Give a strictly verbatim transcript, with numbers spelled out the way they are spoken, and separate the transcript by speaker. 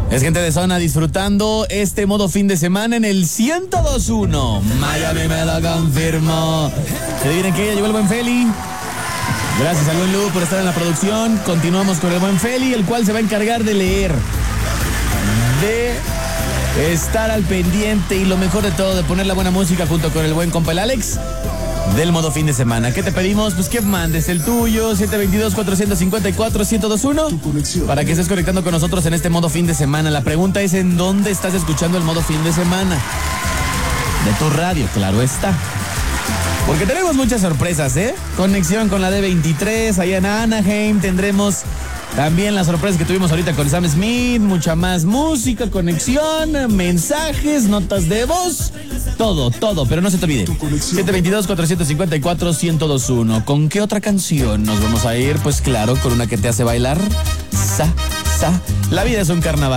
Speaker 1: Es gente de zona disfrutando este modo fin de semana en el ciento dos punto uno. Miami me lo confirmó. ¿Se adivinen qué? Ya llegó el buen Feli. Gracias al buen Lu por estar en la producción. Continuamos con el buen Feli, el cual se va a encargar de leer, de estar al pendiente y lo mejor de todo, de poner la buena música junto con el buen compa el Alex del modo fin de semana. ¿Qué te pedimos? Pues que mandes el tuyo, siete dos dos, cuatro cinco cuatro, uno cero dos uno, para que estés conectando con nosotros en este modo fin de semana. La pregunta es, ¿en dónde estás escuchando el modo fin de semana? De tu radio, claro está. Porque tenemos muchas sorpresas, ¿eh? Conexión con la D veintitrés, allá en Anaheim. Tendremos también las sorpresas que tuvimos ahorita con Sam Smith, mucha más música, conexión, mensajes, notas de voz, todo, todo, pero no se te olvide. siete dos dos, cuatro cinco cuatro, uno cero dos uno. ¿Con qué otra canción nos vamos a ir? Pues claro, con una que te hace bailar. Sa, sa. La vida es un carnaval.